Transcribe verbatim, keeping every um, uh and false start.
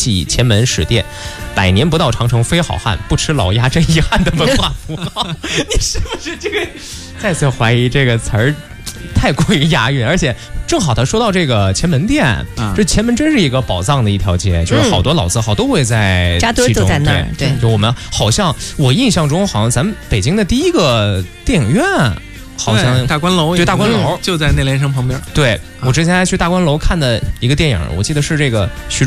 系前门始店，百年不到长城非好汉，不吃老鸭真遗憾的文化符号。你是不是这个再次怀疑这个词儿太过于押韵？而且正好他说到这个前门店，啊、这前门真是一个宝藏的一条街，就是好多老字号都会在扎堆都在那儿。对， 就我们好像我印象中，好像咱们北京的第一个电影院。好像大观楼， 对大观楼就在内联升旁边。 对，我之前还去大观楼看的一个电影，我记得是这个徐